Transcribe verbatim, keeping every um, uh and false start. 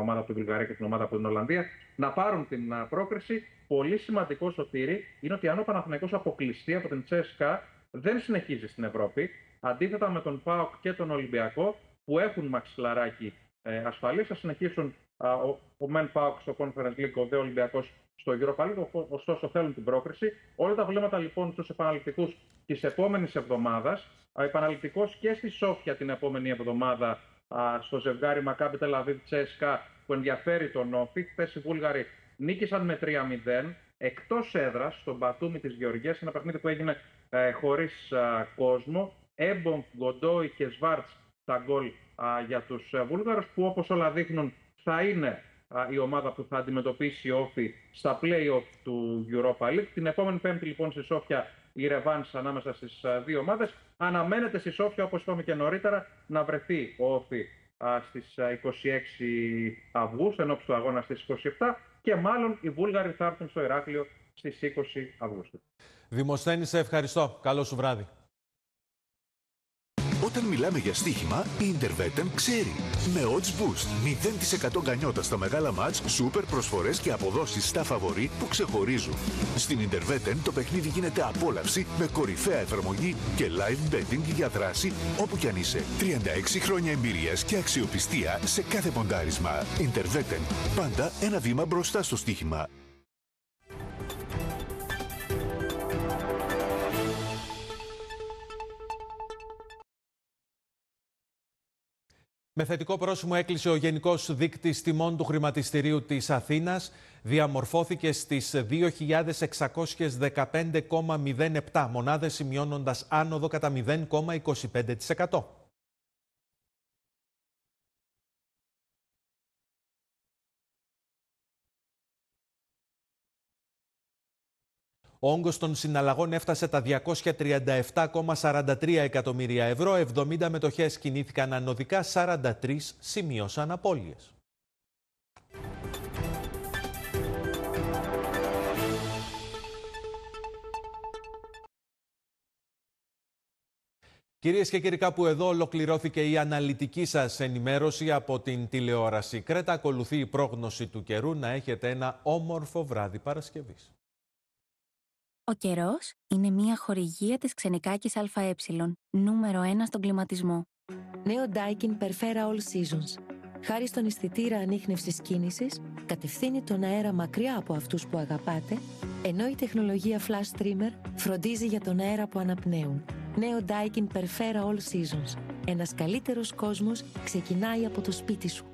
ομάδα από τη Βουλγαρία και την ομάδα από την Ολλανδία, να πάρουν την πρόκριση. Πολύ σημαντικό, Σωτήρη, είναι ότι αν ο Παναθηναϊκός αποκλειστεί από την Τσέσκα, δεν συνεχίζει στην Ευρώπη. Αντίθετα με τον ΠΑΟΚ και τον Ολυμπιακό, που έχουν μαξιλαράκι ε, ασφαλής, θα συνεχίσουν α, ο, ο Μεν ΠΑΟΚ στο Conference League, ο Δε Ολυμπιακός στο Europa League, ωστόσο θέλουν την πρόκριση. Όλα τα βλέμματα λοιπόν στους επαναληπτικούς της επόμενης εβδομάδας. Επαναληπτικός και στη Σόφια την επόμενη εβδομάδα α, στο ζευγάρι Μακάμπι Τελ Αβίβ Τσέσκα, που ενδιαφέρει τον Όφη. Χθες οι Βούλγαροι νίκησαν με τρία μηδέν εκτός έδρας στον Μπατούμι της Γεωργίας, ένα παιχνίδι που έγινε ε, χωρίς α, κόσμο. Έμπονγκ, Γκοντόι και Σβάρτς τα γκολ α, για τους α, Βούλγαρους, που όπως όλα δείχνουν θα είναι α, η ομάδα που θα αντιμετωπίσει η Όφη στα play-off του Europa League. Την επόμενη Πέμπτη λοιπόν στη Σόφια η ρεβάνς ανάμεσα στις α, δύο ομάδες. Αναμένεται στη Σόφια, όπως είπαμε και νωρίτερα, να βρεθεί ο Όφη α, στις α, είκοσι έξι Αυγούστου, ενώπιση του αγώνα στις είκοσι επτά, και μάλλον οι Βούλγαροι θα έρθουν στο Ηράκλειο στις είκοσι Αυγούστου. Δημοσθένη, σε ευχαριστώ. Καλό σου βράδυ. Όταν μιλάμε για στοίχημα, η Intervetten ξέρει. Με Odds Boost, μηδέν τοις εκατό γκανιότα στα μεγάλα μάτς, σούπερ προσφορές και αποδόσεις στα φαβορί που ξεχωρίζουν. Στην Intervetten το παιχνίδι γίνεται απόλαυση με κορυφαία εφαρμογή και live betting για δράση όπου κι αν είσαι. τριάντα έξι χρόνια εμπειρίας και αξιοπιστία σε κάθε ποντάρισμα. Intervetten, πάντα ένα βήμα μπροστά στο στοίχημα. Με θετικό πρόσημο έκλεισε ο Γενικός Δείκτης Τιμών του Χρηματιστηρίου της Αθήνας. Διαμορφώθηκε στις δύο χιλιάδες εξακόσιες δεκαπέντε κόμμα μηδέν επτά μονάδες, σημειώνοντας άνοδο κατά μηδέν κόμμα είκοσι πέντε τοις εκατό. Ο όγκος των συναλλαγών έφτασε τα διακόσια τριάντα επτά κόμμα σαράντα τρία εκατομμύρια ευρώ, εβδομήντα μετοχές κινήθηκαν ανωδικά, σαράντα τρεις σημείωσαν απώλειες. Κυρίες και κύριοι, κάπου εδώ ολοκληρώθηκε η αναλυτική σας ενημέρωση από την τηλεόραση Κρέτα. Ακολουθεί η πρόγνωση του καιρού. Να έχετε ένα όμορφο βράδυ Παρασκευής. Ο καιρός είναι μια χορηγία της Ξενικάκης ΑΕ, νούμερο ένα στον κλιματισμό. Νέο Daikin Perfera All Seasons. Χάρη στον αισθητήρα ανίχνευσης κίνησης, κατευθύνει τον αέρα μακριά από αυτούς που αγαπάτε, ενώ η τεχνολογία Flash Trimmer φροντίζει για τον αέρα που αναπνέουν. Νέο Daikin Perfera All Seasons. Ένας καλύτερος κόσμος ξεκινάει από το σπίτι σου.